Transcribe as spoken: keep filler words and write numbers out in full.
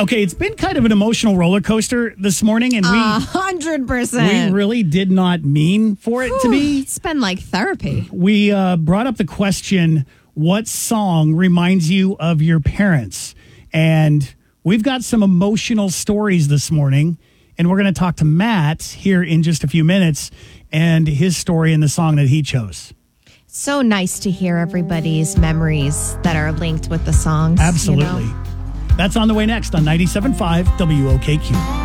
Okay, it's been kind of an emotional roller coaster this morning, and we A hundred we percent. really did not mean for it to be. It's been like therapy. We uh, brought up the question, what song reminds you of your parents? And we've got some emotional stories this morning, and we're going to talk to Matt here in just a few minutes and his story and the song that he chose. So nice to hear everybody's memories that are linked with the songs. Absolutely. You know? That's on the way next on ninety-seven point five W O K Q.